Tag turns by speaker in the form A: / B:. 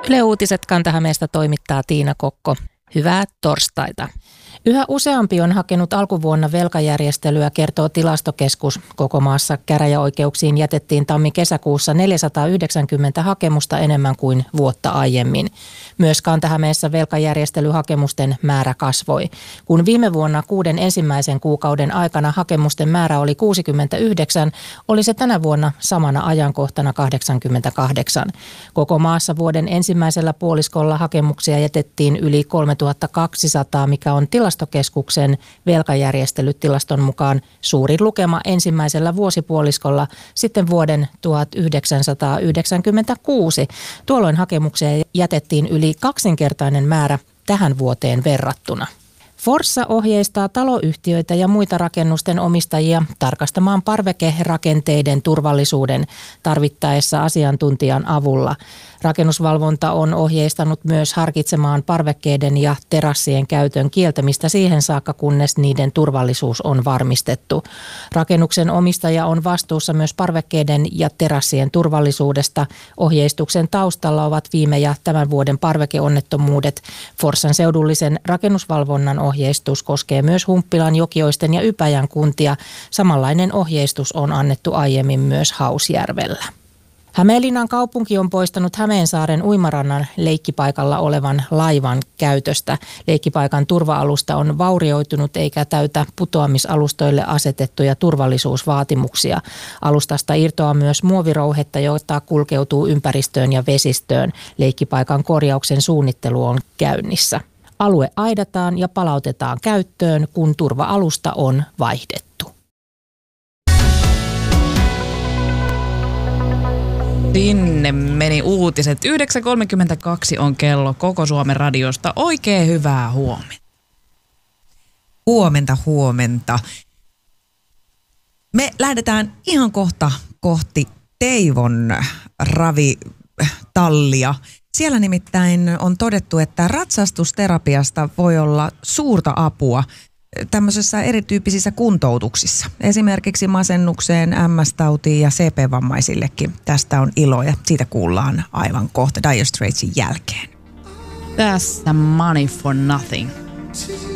A: Yle Uutiset Kanta-Hämeestä toimittaa Tiina Kokko. Hyvää torstaita. Yhä useampi on hakenut alkuvuonna velkajärjestelyä, kertoo Tilastokeskus. Koko maassa käräjäoikeuksiin jätettiin tammi-kesäkuussa 490 hakemusta enemmän kuin vuotta aiemmin. Myös Kanta-Hämeessä velkajärjestelyhakemusten määrä kasvoi. Kun viime vuonna 6 ensimmäisen kuukauden aikana hakemusten määrä oli 69, oli se tänä vuonna samana ajankohtana 88. Koko maassa vuoden ensimmäisellä puoliskolla hakemuksia jätettiin yli 3200, mikä on Tilastokeskuksen velkajärjestelytilaston mukaan suurin lukema ensimmäisellä vuosipuoliskolla sitten vuoden 1996. Tuolloin hakemuksia jätettiin yli kaksinkertainen määrä tähän vuoteen verrattuna. Forssa ohjeistaa taloyhtiöitä ja muita rakennusten omistajia tarkastamaan parvekerakenteiden turvallisuuden tarvittaessa asiantuntijan avulla. Rakennusvalvonta on ohjeistanut myös harkitsemaan parvekkeiden ja terassien käytön kieltämistä siihen saakka, kunnes niiden turvallisuus on varmistettu. Rakennuksen omistaja on vastuussa myös parvekkeiden ja terassien turvallisuudesta. Ohjeistuksen taustalla ovat viime ja tämän vuoden parvekeonnettomuudet. Forssan seudullisen rakennusvalvonnan ohjeistus koskee myös Humppilan, Jokioisten ja Ypäjän kuntia. Samanlainen ohjeistus on annettu aiemmin myös Hausjärvellä. Hämeenlinnan kaupunki on poistanut Hämeensaaren uimarannan leikkipaikalla olevan laivan käytöstä. Leikkipaikan turva-alusta on vaurioitunut eikä täytä putoamisalustoille asetettuja turvallisuusvaatimuksia. Alustasta irtoaa myös muovirouhetta, jota kulkeutuu ympäristöön ja vesistöön. Leikkipaikan korjauksen suunnittelu on käynnissä. Alue aidataan ja palautetaan käyttöön, kun turva-alusta on vaihdettu.
B: Sinne meni uutiset. 9.32 on kello Koko Suomen radiosta. Oikein hyvää huomenta.
C: Huomenta. Me lähdetään ihan kohti Teivon ravitallia. Siellä nimittäin on todettu, että ratsastusterapiasta voi olla suurta apua tämmöisissä erityyppisissä kuntoutuksissa. Esimerkiksi masennukseen, MS-tautiin ja CP-vammaisillekin. Tästä on ilo ja siitä kuullaan aivan kohta Dire Straitsin jälkeen.
B: Tässä Money for Nothing.